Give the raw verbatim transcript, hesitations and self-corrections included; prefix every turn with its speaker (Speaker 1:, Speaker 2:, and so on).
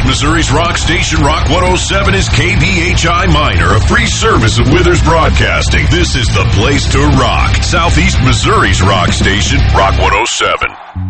Speaker 1: Missouri's rock station, Rock one oh seven, is K B H I Minor, a free service of Withers Broadcasting. This is the place to rock. Southeast Missouri's rock station, Rock one oh seven.